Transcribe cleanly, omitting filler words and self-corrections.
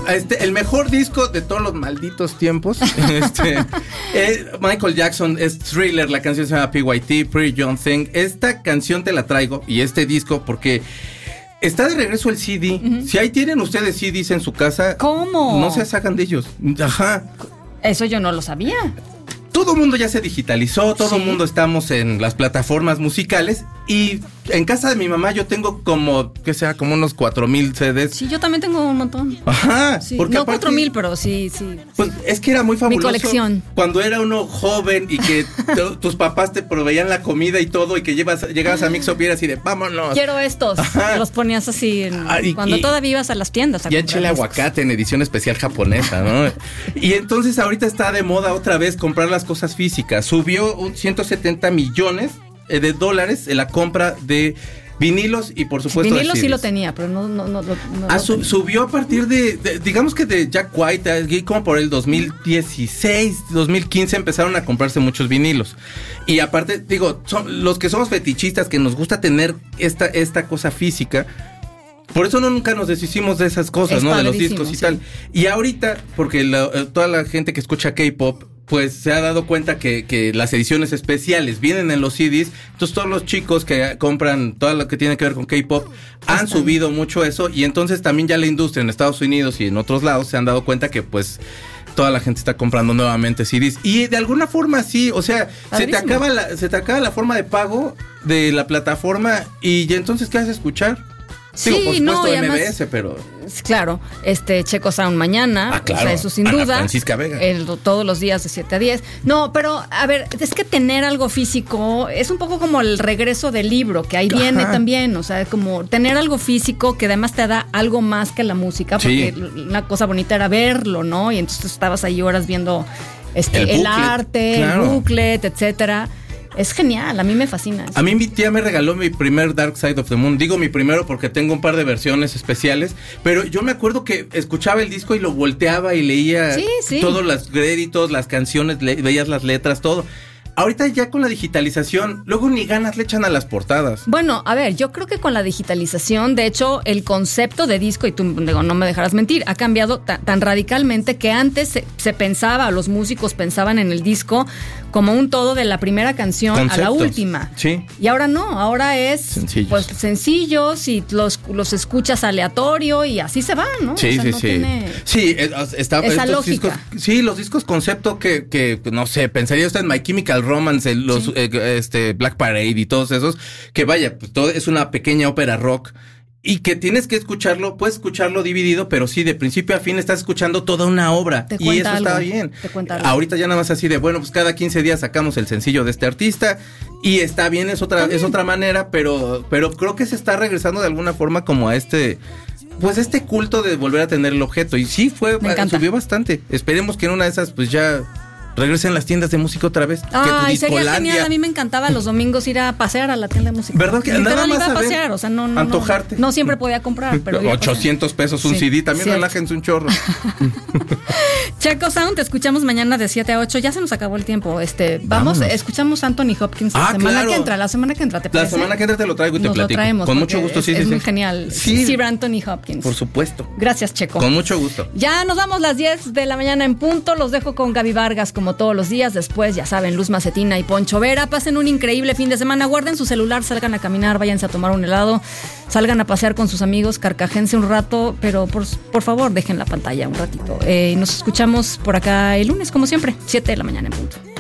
El mejor disco de todos los malditos tiempos. Michael Jackson es Thriller, la canción se llama PYT, Pretty Young Thing. Esta canción te la traigo y este disco porque está de regreso el CD. Uh-huh. Si ahí tienen ustedes CDs en su casa, ¿cómo? No se sacan de ellos. Ajá. Eso yo no lo sabía. Todo el mundo ya se digitalizó, todo el mundo estamos en las plataformas musicales y en casa de mi mamá yo tengo como unos 4,000 CDs. Sí, yo también tengo un montón. Ajá. Sí. Porque no 4,000, pero sí. Pues es que era muy fabuloso. Mi colección. Cuando era uno joven y que tus papás te proveían la comida y todo y que llegabas a Mix-Up y eras así de vámonos. Quiero estos. Ajá. Los ponías así cuando todavía ibas a las tiendas. Ya échale aguacate en edición especial japonesa, ¿no? Y entonces ahorita está de moda otra vez comprar las cosas físicas. Subió un 170 millones de dólares en la compra de vinilos y por supuesto vinilos sí lo tenía, pero no subió a partir de digamos que de Jack White, como por el 2016, 2015 empezaron a comprarse muchos vinilos. Y aparte, digo, son los que somos fetichistas, que nos gusta tener esta cosa física. Por eso nunca nos deshicimos de esas cosas, ¿no? De los discos y tal. Y ahorita, porque toda la gente que escucha K-pop pues se ha dado cuenta que las ediciones especiales vienen en los CDs. Entonces todos los chicos que compran todo lo que tiene que ver con K-pop han subido mucho eso. Y entonces también ya la industria en Estados Unidos y en otros lados se han dado cuenta que pues toda la gente está comprando nuevamente CDs. Y de alguna forma sí, o sea, se te acaba la forma de pago de la plataforma. Y ya entonces ¿qué vas a escuchar? Sí, digo, por supuesto, no, MBS, además, pero... Claro, Checo Sound mañana, claro, o sea, eso sin duda. Francisca Vega. Todos los días de 7 a 10. No, pero, a ver, es que tener algo físico es un poco como el regreso del libro, que ahí viene también, o sea, como tener algo físico que además te da algo más que la música, porque una cosa bonita era verlo, ¿no? Y entonces estabas ahí horas viendo el arte, el booklet, etcétera. Es genial, a mí me fascina eso. A mí mi tía me regaló mi primer Dark Side of the Moon. Digo mi primero porque tengo un par de versiones especiales, pero yo me acuerdo que escuchaba el disco y lo volteaba y leía todos los créditos, las canciones, veías las letras, todo. Ahorita ya con la digitalización, luego ni ganas le echan a las portadas. Bueno, a ver, yo creo que con la digitalización, de hecho, el concepto de disco, y tú no me dejarás mentir, ha cambiado tan radicalmente que antes se pensaba, los músicos pensaban en el disco como un todo de la primera canción a la última. Sí. Y ahora no, ahora es sencillos y los escuchas aleatorio y así se van, ¿no? Sí, o sea, tiene esa lógica. Discos, los discos concepto que no sé, pensaría usted en My Chemical Romance, Black Parade y todos esos, que vaya, pues todo es una pequeña ópera rock. Y que tienes que escucharlo, puedes escucharlo dividido, pero sí, de principio a fin estás escuchando toda una obra. Y eso está bien. Ahorita ya nada más así de, bueno, pues cada 15 días sacamos el sencillo de este artista. Y está bien, es otra manera, pero creo que se está regresando de alguna forma como a este culto de volver a tener el objeto. Y sí, subió bastante. Esperemos que en una de esas, pues ya regresen las tiendas de música otra vez. Ay, sería genial. A mí me encantaba los domingos ir a pasear a la tienda de música. ¿Verdad que nada más iba a pasear? O sea, no antojarte. No siempre podía comprar, pero 800 pesos un CD, también relájense un chorro. Checo Sound, te escuchamos mañana de 7 a 8. Ya se nos acabó el tiempo. Vámonos, escuchamos Anthony Hopkins la semana que entra. La semana que entra, ¿te parece? La semana que entra te lo traigo y te platico. Lo traemos. Con mucho gusto, es muy genial. Sir Anthony Hopkins. Por supuesto. Gracias, Checo. Con mucho gusto. Ya nos vamos las 10 de la mañana en punto. Los dejo con Gaby Vargas como todos los días. Después, ya saben, Luz Macetina y Poncho Vera. Pasen un increíble fin de semana. Guarden su celular, salgan a caminar, váyanse a tomar un helado, salgan a pasear con sus amigos, carcajense un rato, pero por favor, dejen la pantalla un ratito. Nos escuchamos por acá el lunes, como siempre, 7 de la mañana en punto.